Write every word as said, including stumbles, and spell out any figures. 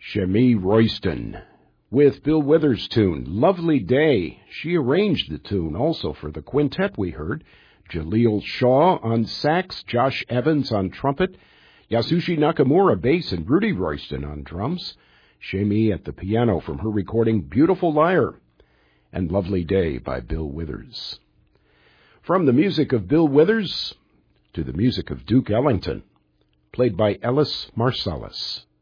Shemi Royston with Bill Withers' tune, Lovely Day. She arranged the tune also for the quintet we heard. Jaleel Shaw on sax, Josh Evans on trumpet, Yasushi Nakamura bass, and Rudy Royston on drums. Shemi at the piano from her recording Beautiful Liar, and Lovely Day by Bill Withers. From the music of Bill Withers to the music of Duke Ellington, played by Ellis Marsalis.